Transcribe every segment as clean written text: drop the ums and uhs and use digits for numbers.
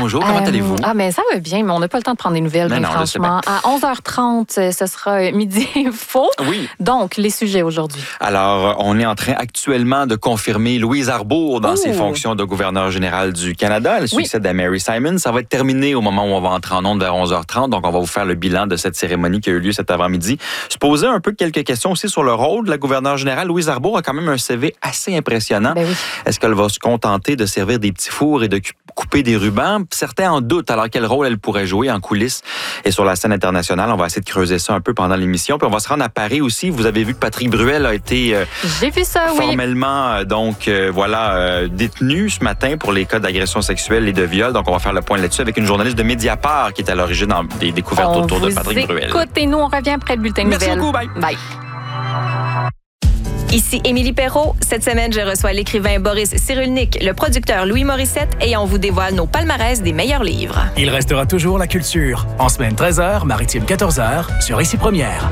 bonjour. Comment allez-vous? Mais ça va bien, mais on n'a pas le temps de prendre des nouvelles, franchement. À 11h30, ce sera midi info. Oui. Donc, les sujets aujourd'hui. Alors, on est en train actuellement de confirmer Louise Arbour dans ses fonctions de gouverneur général du Canada. Elle succède à Mary Simon. Ça va être terminé au moment où on va entrer en onde vers 11h30. Donc, on va vous faire le bilan de cette cérémonie qui a eu lieu cet avant-midi. Se poser un peu quelques questions aussi sur le rôle de la gouverneure générale. Louise Arbour a quand même un CV assez impressionnant. Ben oui. Est-ce qu'elle va se contenter de servir des petits fours et de couper des rubans? Certains en doutent. Alors, quel rôle elle pourrait jouer en coulisses et sur la scène internationale? On va essayer de creuser ça un peu pendant l'émission. Puis on va se rendre à Paris aussi. Vous avez vu que Patrick Bruel a été J'ai vu ça, formellement détenu ce matin pour les cas d'agression sexuelle et de viol. Donc, on va faire le point là-dessus avec une journaliste de Mediapart qui est à l'origine des découvertes autour de Patrick Bruel. Écoutez, nous, on revient après le bulletin de nouvelles. Merci beaucoup. Bye. Bye. Ici Émilie Perrault. Cette semaine, je reçois l'écrivain Boris Cyrulnik, le producteur Louis Morissette et on vous dévoile nos palmarès des meilleurs livres. Il restera toujours la culture. En semaine 13h, maritime 14h, sur Ici Première.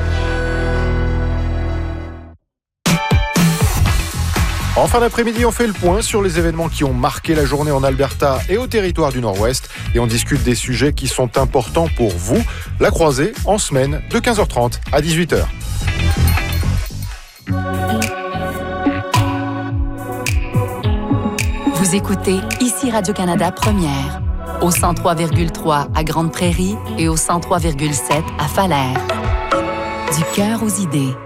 En fin d'après-midi, on fait le point sur les événements qui ont marqué la journée en Alberta et au territoire du Nord-Ouest. Et on discute des sujets qui sont importants pour vous. La croisée en semaine de 15h30 à 18h. Vous écoutez Ici Radio-Canada Première, au 103,3 à Grande-Prairie et au 103,7 à Falaire. Du cœur aux idées.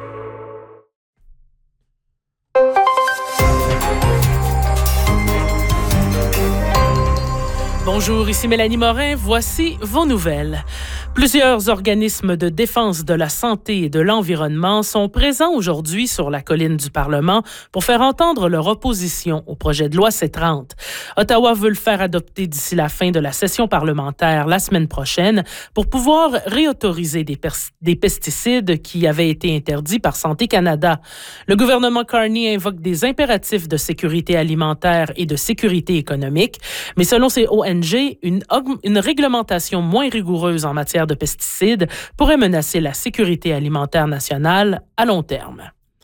Bonjour, ici Mélanie Morin. Voici vos nouvelles. Plusieurs organismes de défense de la santé et de l'environnement sont présents aujourd'hui sur la colline du Parlement pour faire entendre leur opposition au projet de loi C-30. Ottawa veut le faire adopter d'ici la fin de la session parlementaire la semaine prochaine pour pouvoir réautoriser des pesticides qui avaient été interdits par Santé Canada. Le gouvernement Carney invoque des impératifs de sécurité alimentaire et de sécurité économique, mais selon ces ONG, une réglementation moins rigoureuse en matière de pesticides pourrait menacer la sécurité alimentaire nationale à long terme.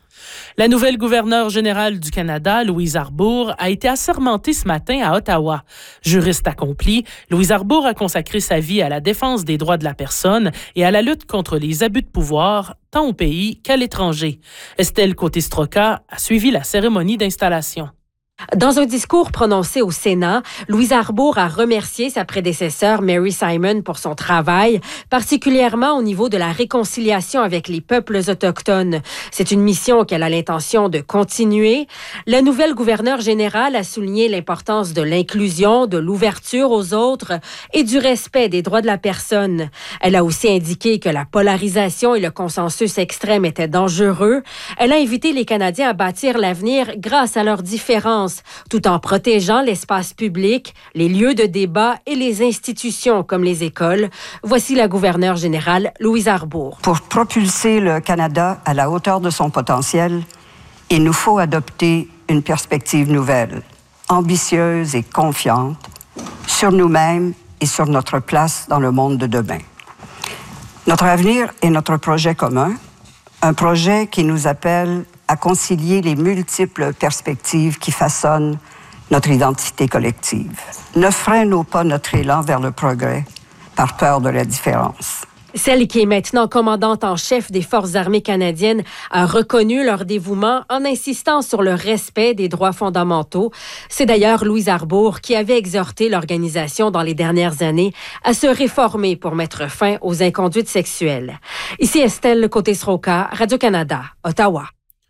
La nouvelle gouverneure générale du Canada, Louise Arbour, a été assermentée ce matin à Ottawa. Juriste accomplie, Louise Arbour a consacré sa vie à la défense des droits de la personne et à la lutte contre les abus de pouvoir, tant au pays qu'à l'étranger. Estelle Côté-Stroca a suivi la cérémonie d'installation. Dans un discours prononcé au Sénat, Louise Arbour a remercié sa prédécesseur Mary Simon pour son travail, particulièrement au niveau de la réconciliation avec les peuples autochtones. C'est une mission qu'elle a l'intention de continuer. La nouvelle gouverneure générale a souligné l'importance de l'inclusion, de l'ouverture aux autres et du respect des droits de la personne. Elle a aussi indiqué que la polarisation et le consensus extrême étaient dangereux. Elle a invité les Canadiens à bâtir l'avenir grâce à leurs différences, tout en protégeant l'espace public, les lieux de débat et les institutions comme les écoles. Voici la gouverneure générale Louise Arbour. Pour propulser le Canada à la hauteur de son potentiel, il nous faut adopter une perspective nouvelle, ambitieuse et confiante sur nous-mêmes et sur notre place dans le monde de demain. Notre avenir est notre projet commun, un projet qui nous appelle à concilier les multiples perspectives qui façonnent notre identité collective. Ne freinons pas notre élan vers le progrès par peur de la différence. Celle qui est maintenant commandante en chef des Forces armées canadiennes a reconnu leur dévouement en insistant sur le respect des droits fondamentaux. C'est d'ailleurs Louise Arbour qui avait exhorté l'organisation dans les dernières années à se réformer pour mettre fin aux inconduites sexuelles. Ici Estelle Côté-Stroca, Radio-Canada, Ottawa.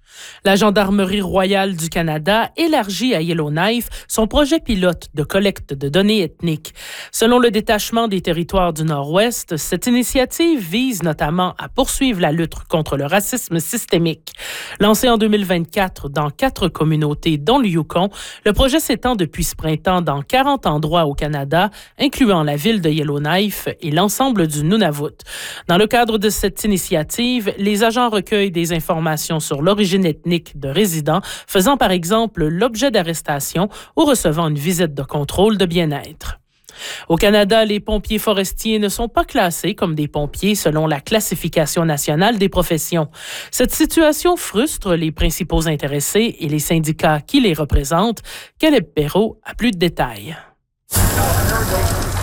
La Gendarmerie royale du Canada élargit à Yellowknife son projet pilote de collecte de données ethniques. Selon le détachement des territoires du Nord-Ouest, cette initiative vise notamment à poursuivre la lutte contre le racisme systémique. Lancé en 2024 dans 4 communautés, dont le Yukon, le projet s'étend depuis ce printemps dans 40 endroits au Canada, incluant la ville de Yellowknife et l'ensemble du Nunavut. Dans le cadre de cette initiative, les agents recueillent des informations sur l'origine ethnique de résidents, faisant par exemple l'objet d'arrestation ou recevant une visite de contrôle de bien-être. Au Canada, les pompiers forestiers ne sont pas classés comme des pompiers selon la classification nationale des professions. Cette situation frustre les principaux intéressés et les syndicats qui les représentent. Caleb Perrault a plus de détails.